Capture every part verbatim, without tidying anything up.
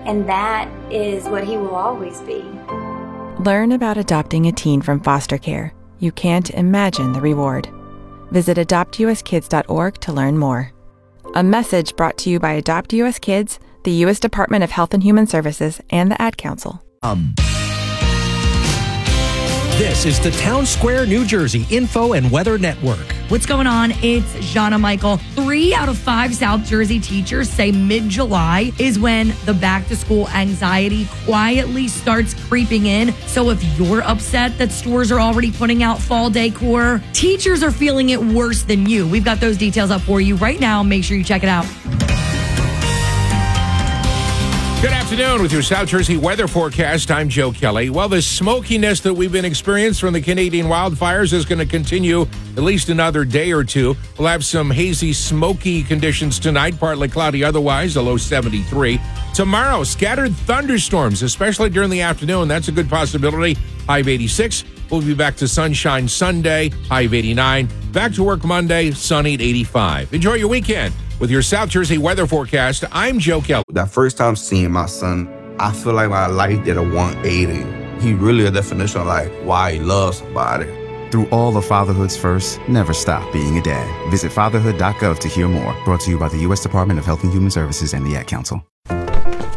And that is what he will always be. Learn about adopting a teen from foster care. You can't imagine the reward. Visit adopt u s kids dot org to learn more. A message brought to you by Adopt U S Kids, the U S Department of Health and Human Services, and the Ad Council. Um. This is the Town Square, New Jersey Info and Weather Network. What's going on? It's Jana Michael. Three out of five South Jersey teachers say mid-July is when the back-to-school anxiety quietly starts creeping in. So if you're upset that stores are already putting out fall decor, teachers are feeling it worse than you. We've got those details up for you right now. Make sure you check it out. Good afternoon with your South Jersey weather forecast. I'm Joe Kelly. Well, the smokiness that we've been experiencing from the Canadian wildfires is going to continue at least another day or two. We'll have some hazy, smoky conditions tonight, partly cloudy otherwise, a low seventy-three. Tomorrow, scattered thunderstorms, especially during the afternoon. That's a good possibility. High of eighty-six. We'll be back to sunshine Sunday, high of eighty-nine. Back to work Monday, sunny at eighty-five. Enjoy your weekend. With your South Jersey weather forecast, I'm Joe Kelly. That first time seeing my son, I feel like my life did a one eighty. He really a definition of like why he loves somebody. Through all of fatherhood's first, never stop being a dad. Visit fatherhood dot gov to hear more. Brought to you by the U S Department of Health and Human Services and the Ad Council. Mommy,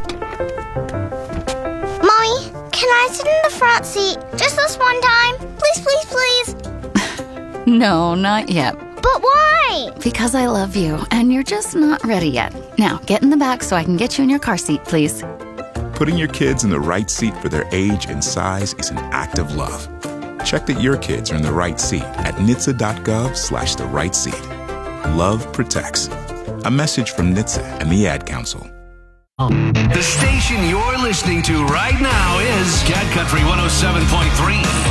can I sit in the front seat just this one time? Please, please, please. No, not yet. But why? Because I love you, and you're just not ready yet. Now, get in the back so I can get you in your car seat, please. Putting your kids in the right seat for their age and size is an act of love. Check that your kids are in the right seat at N H T S A dot gov slash the right seat. Love protects. A message from N H T S A and the Ad Council. The station you're listening to right now is Cat Country one oh seven point three.